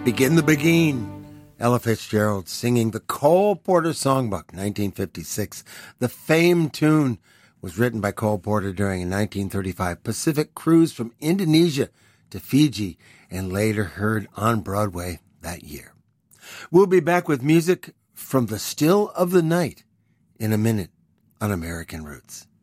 Begin the Begin. Ella Fitzgerald singing the Cole Porter Songbook, 1956. The famed tune was written by Cole Porter during a 1935 Pacific cruise from Indonesia to Fiji and later heard on Broadway that year. We'll be back with music from the still of the night in a minute on American Roots.